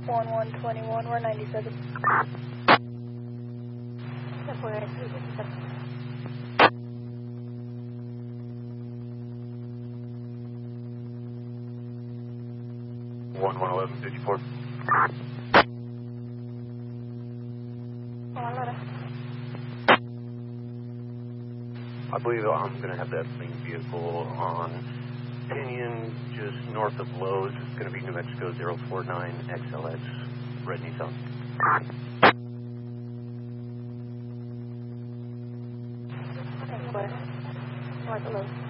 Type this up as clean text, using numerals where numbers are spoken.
1121, we're 97. One 1154. I believe I'm going to have that same vehicle on Pinion, just north of Lowe's. It's going to be New Mexico 049 XLX, red Nissan. North of Lowe's.